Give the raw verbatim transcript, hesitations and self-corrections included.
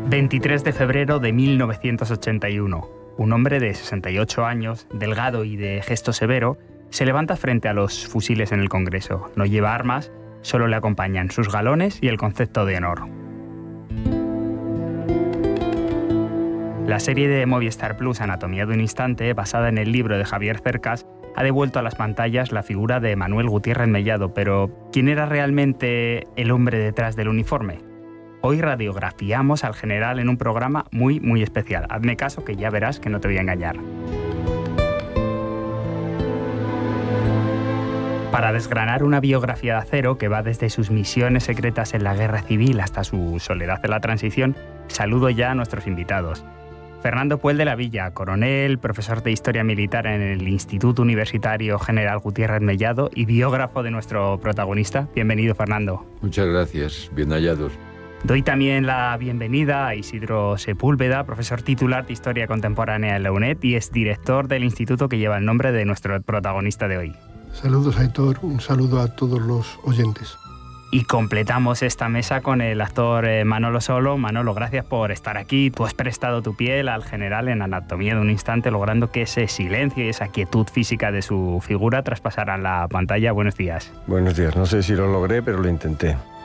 veintitrés de febrero de mil novecientos ochenta y uno. Un hombre de sesenta y ocho años, delgado y de gesto severo, se levanta frente a los fusiles en el Congreso. No lleva armas, solo le acompañan sus galones y el concepto de honor. La serie de Movistar Plus Anatomía de un instante, basada en el libro de Javier Cercas, ha devuelto a las pantallas la figura de Manuel Gutiérrez Mellado, pero ¿quién era realmente el hombre detrás del uniforme? Hoy radiografiamos al general en un programa muy, muy especial. Hazme caso que ya verás que no te voy a engañar. Para desgranar una biografía de acero que va desde sus misiones secretas en la Guerra Civil hasta su soledad en la transición, saludo ya a nuestros invitados. Fernando Puel de la Villa, coronel, profesor de Historia Militar en el Instituto Universitario General Gutiérrez Mellado y biógrafo de nuestro protagonista. Bienvenido, Fernando. Muchas gracias, bien hallados. Doy también la bienvenida a Isidro Sepúlveda, profesor titular de Historia Contemporánea en la UNED y es director del instituto que lleva el nombre de nuestro protagonista de hoy. Saludos, Aitor, un saludo a todos los oyentes. Y completamos esta mesa con el actor Manolo Solo. Manolo, gracias por estar aquí. Tú has prestado tu piel al general en Anatomía de un instante, logrando que ese silencio y esa quietud física de su figura traspasaran la pantalla. Buenos días. Buenos días. No sé si lo logré, pero lo intenté.